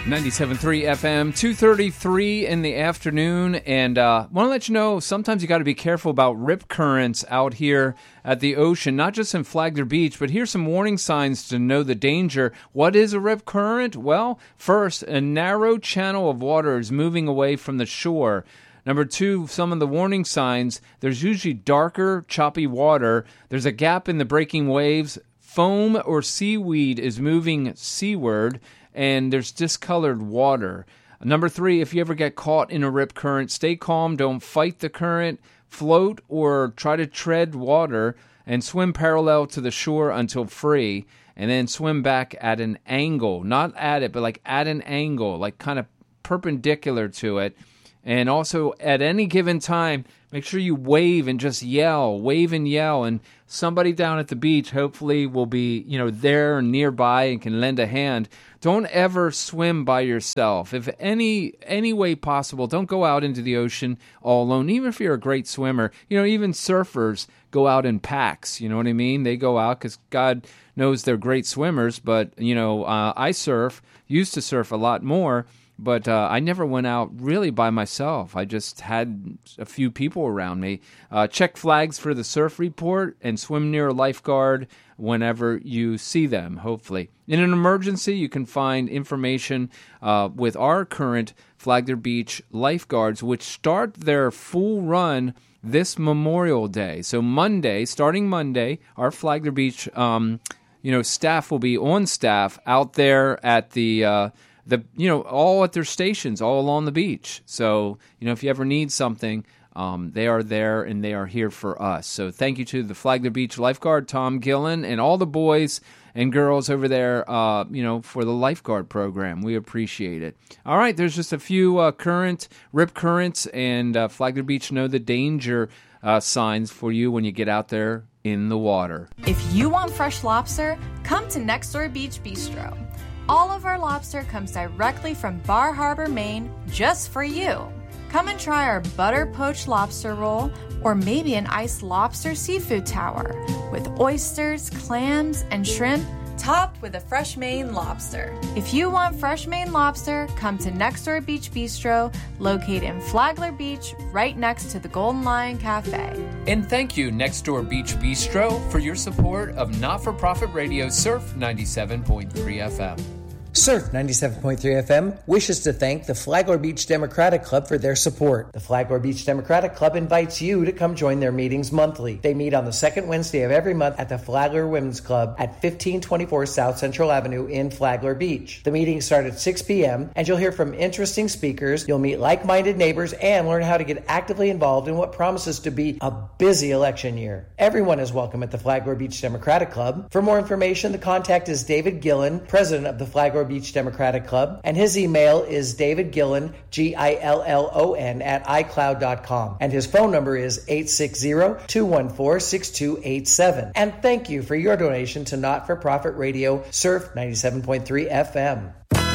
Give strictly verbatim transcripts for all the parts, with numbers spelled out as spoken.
ninety-seven point three F M, two thirty-three in the afternoon, and uh, want to let you know, sometimes you got to be careful about rip currents out here at the ocean, not just in Flagler Beach, but here's some warning signs to know the danger. What is a rip current? Well, first, a narrow channel of water is moving away from the shore. Number two, some of the warning signs, there's usually darker, choppy water. There's a gap in the breaking waves. Foam or seaweed is moving seaward, and there's discolored water. Number three, if you ever get caught in a rip current, stay calm, don't fight the current, float or try to tread water, and swim parallel to the shore until free, and then swim back at an angle. Not at it, but like at an angle, like kind of perpendicular to it. And also, at any given time, make sure you wave and just yell, wave and yell, and somebody down at the beach hopefully will be, you know, there nearby and can lend a hand. Don't ever swim by yourself. If any any way possible, don't go out into the ocean all alone, even if you're a great swimmer. You know, even surfers go out in packs, you know what I mean? They go out because God knows they're great swimmers, but, you know, uh, I surf, used to surf a lot more, but uh, I never went out really by myself. I just had a few people around me. Uh, check flags for the surf report and swim near a lifeguard whenever you see them, hopefully. In an emergency, you can find information uh, with our current Flagler Beach lifeguards, which start their full run this Memorial Day. So Monday, starting Monday, our Flagler Beach um, you know, staff will be on staff out there at the... Uh, The you know all at their stations all along the beach. So you know if you ever need something, um, they are there and they are here for us. So thank you to the Flagler Beach lifeguard Tom Gillen and all the boys and girls over there. Uh, you know for the lifeguard program, we appreciate it. All right, there's just a few uh, current rip currents and uh, Flagler Beach know the danger uh, signs for you when you get out there in the water. If you want fresh lobster, come to Next Door Beach Bistro. All of our lobster comes directly from Bar Harbor, Maine, just for you. Come and try our butter poached lobster roll, or maybe an iced lobster seafood tower with oysters, clams, and shrimp, topped with a fresh Maine lobster. If you want fresh Maine lobster, come to Next Door Beach Bistro, located in Flagler Beach, right next to the Golden Lion Cafe. And thank you, Next Door Beach Bistro, for your support of not-for-profit radio Surf ninety-seven point three F M. Surf ninety-seven point three F M wishes to thank the Flagler Beach Democratic Club for their support. The Flagler Beach Democratic Club invites you to come join their meetings monthly. They meet on the second Wednesday of every month at the Flagler Women's Club at fifteen twenty-four South Central Avenue in Flagler Beach. The meetings start at six p.m. and you'll hear from interesting speakers, you'll meet like-minded neighbors, and learn how to get actively involved in what promises to be a busy election year. Everyone is welcome at the Flagler Beach Democratic Club. For more information, the contact is David Gillen, president of the Flagler Beach Democratic Club, and his email is David Gillen, G I L L O N, at i cloud dot com, and his phone number is eight six zero, two one four, six two eight seven. And thank you for your donation to Not-for-Profit Radio Surf ninety-seven point three F M.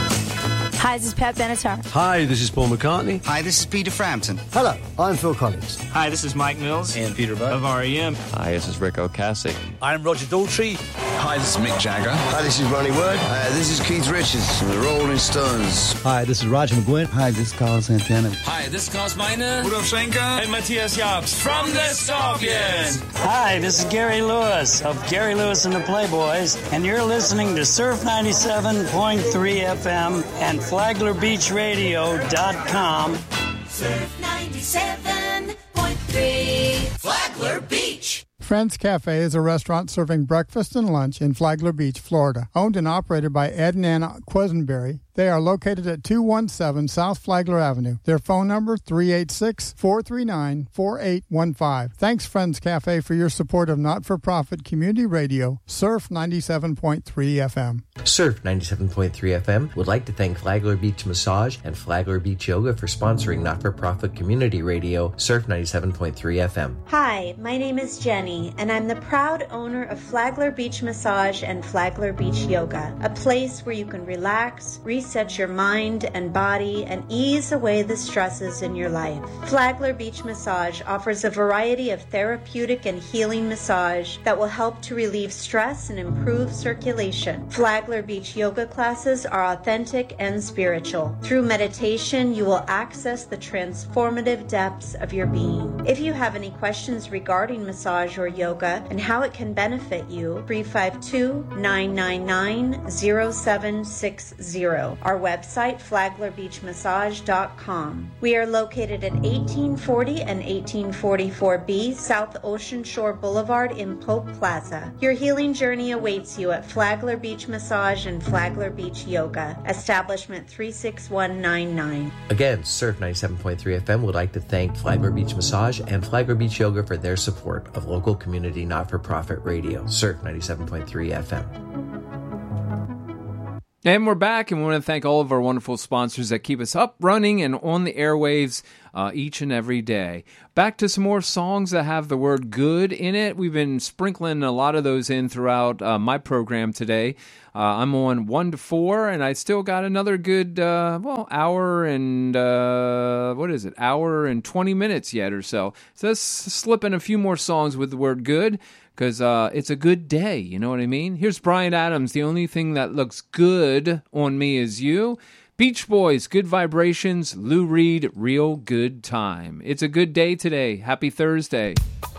Hi, this is Pat Benatar. Hi, this is Paul McCartney. Hi, this is Peter Frampton. Hello, I'm Phil Collins. Hi, this is Mike Mills. And Peter Buck. Of R E M. Hi, this is Rick Ocasek. I'm Roger Daltrey. Hi, this is Mick Jagger. Hi, this is Ronnie Wood. Hi, this is Keith Richards from the Rolling Stones. Hi, this is Roger McGuinn. Hi, this is Carlos Santana. Hi, this is Klaus Meine. Rudolf Schenker. And Matthias Jobs from the Scorpions. Hi, this is Gary Lewis of Gary Lewis and the Playboys, and you're listening to Surf ninety-seven point three F M and Flagler Beach Radio dot com. Surf ninety-seven point three Flagler Beach. Friends Cafe is a restaurant serving breakfast and lunch in Flagler Beach, Florida. Owned and operated by Ed and Anna Quisenberry, they are located at two one seven South Flagler Avenue. Their phone number, three eight six, four three nine, four eight one five. Thanks, Friends Cafe, for your support of not-for-profit community radio, Surf ninety-seven point three F M. Surf ninety-seven point three F M would like to thank Flagler Beach Massage and Flagler Beach Yoga for sponsoring not-for-profit community radio, Surf ninety-seven point three F M. Hi, my name is Jenny, and I'm the proud owner of Flagler Beach Massage and Flagler Beach Yoga, a place where you can relax, reset, reset your mind and body and ease away the stresses in your life. Flagler Beach Massage offers a variety of therapeutic and healing massage that will help to relieve stress and improve circulation. Flagler Beach yoga classes are authentic and spiritual. Through meditation, you will access the transformative depths of your being. If you have any questions regarding massage or yoga and how it can benefit you, three five two, nine nine nine, zero seven six zero. Our website, flagler beach massage dot com. We are located at eighteen forty and eighteen forty-four B South Ocean Shore Boulevard in Pope Plaza. Your healing journey awaits you at Flagler Beach Massage and Flagler Beach Yoga, establishment three six one nine nine. Again, Surf ninety-seven point three F M would like to thank Flagler Beach Massage and Flagler Beach Yoga for their support of local community not-for-profit radio. Surf ninety-seven point three F M. And we're back, and we want to thank all of our wonderful sponsors that keep us up, running, and on the airwaves uh, each and every day. Back to some more songs that have the word good in it. We've been sprinkling a lot of those in throughout uh, my program today. Uh, I'm on one to four, and I still got another good, uh, well, hour and, uh, what is it, hour and twenty minutes yet or so. So let's slip in a few more songs with the word good, because uh, it's a good day, you know what I mean? Here's Bryan Adams, The Only Thing That Looks Good on Me Is You. Beach Boys, Good Vibrations. Lou Reed, Real Good Time. It's a good day today. Happy Thursday.